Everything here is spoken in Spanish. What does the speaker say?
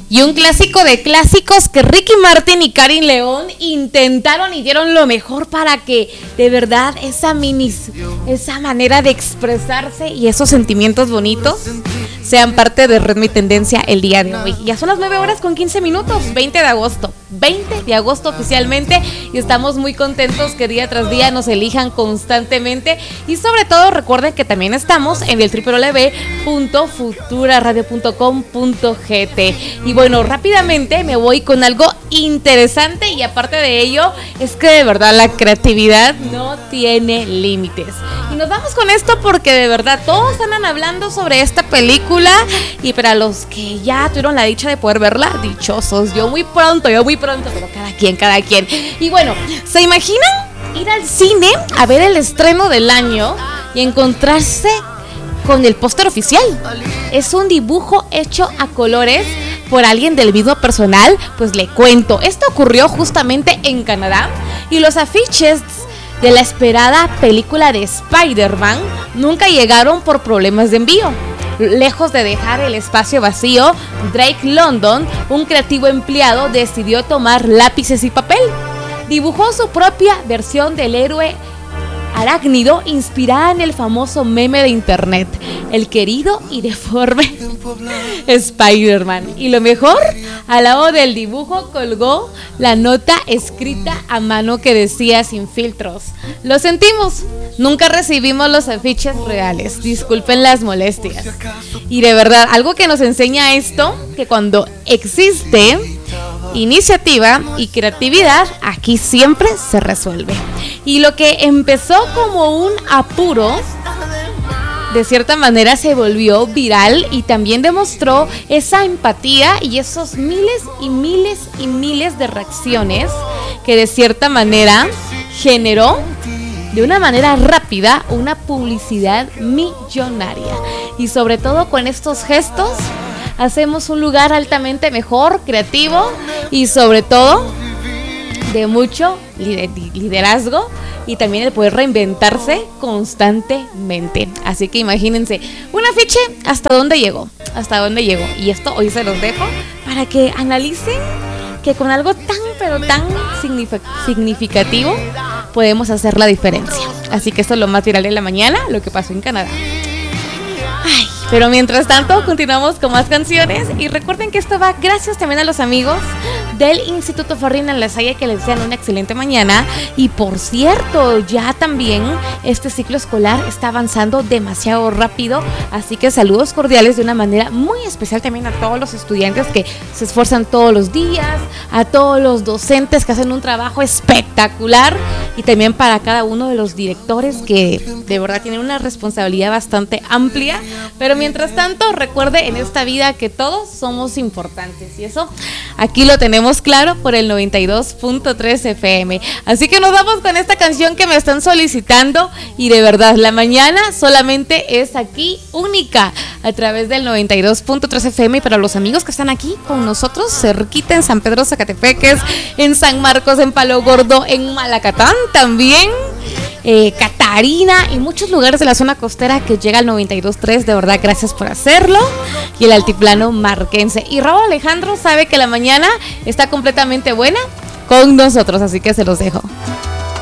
Y un clásico de clásicos que Ricky Martin y Karin León intentaron y dieron lo mejor para que de verdad esa manera de expresarse y esos sentimientos bonitos sean parte de Ritmo y Tendencia el día de hoy. Ya son las 9:15, 20 de agosto. 20 de agosto oficialmente, y estamos muy contentos que día tras día nos elijan constantemente, y sobre todo recuerden que también estamos en el www.futuraradio.com.gt. Y bueno, rápidamente me voy con algo interesante, y aparte de ello es que de verdad la creatividad no tiene límites. Y nos vamos con esto porque de verdad todos andan hablando sobre esta película, y para los que ya tuvieron la dicha de poder verla, dichosos. Yo muy pronto, pero cada quien. Y bueno, ¿se imaginan ir al cine a ver el estreno del año y encontrarse con el póster oficial? Es un dibujo hecho a colores por alguien del mismo personal. Pues le cuento, esto ocurrió justamente en Canadá, y los afiches de la esperada película de Spider-Man nunca llegaron por problemas de envío. Lejos de dejar el espacio vacío, Drake London, un creativo empleado, decidió tomar lápices y papel. Dibujó su propia versión del héroe arácnido, inspirada en el famoso meme de internet, el querido y deforme Spider-Man. Y lo mejor, al lado del dibujo colgó la nota escrita a mano que decía sin filtros: lo sentimos, nunca recibimos los afiches reales, disculpen las molestias. Y de verdad, algo que nos enseña esto, que cuando existe iniciativa y creatividad, aquí siempre se resuelve. Y lo que empezó como un apuro, de cierta manera se volvió viral, y también demostró esa empatía y esos miles y miles y miles de reacciones que de cierta manera generó de una manera rápida una publicidad millonaria. Y sobre todo con estos gestos hacemos un lugar altamente mejor, creativo y sobre todo de mucho liderazgo, y también el poder reinventarse constantemente. Así que imagínense, un afiche hasta dónde llegó. Y esto hoy se los dejo para que analicen que con algo tan pero tan significativo podemos hacer la diferencia. Así que esto es lo más viral de la mañana, lo que pasó en Canadá. Pero mientras tanto, continuamos con más canciones, y recuerden que esto va gracias también a los amigos del Instituto Farrina en La Salle, que les desean una excelente mañana. Y por cierto, ya también este ciclo escolar está avanzando demasiado rápido, así que saludos cordiales de una manera muy especial también a todos los estudiantes que se esfuerzan todos los días, a todos los docentes que hacen un trabajo espectacular, y también para cada uno de los directores que de verdad tienen una responsabilidad bastante amplia. Pero mientras tanto, recuerde en esta vida que todos somos importantes, y eso aquí lo tenemos claro por el 92.3 FM. Así que nos vamos con esta canción que me están solicitando, y de verdad la mañana solamente es aquí única a través del 92.3 FM. Y para los amigos que están aquí con nosotros cerquita en San Pedro Zacatepeques, en San Marcos, en Palo Gordo, en Malacatán también, Catarina y muchos lugares de la zona costera que llega al 92.3, de verdad gracias por hacerlo, y el altiplano marquense. Y Raúl Alejandro sabe que la mañana está completamente buena con nosotros, así que se los dejo.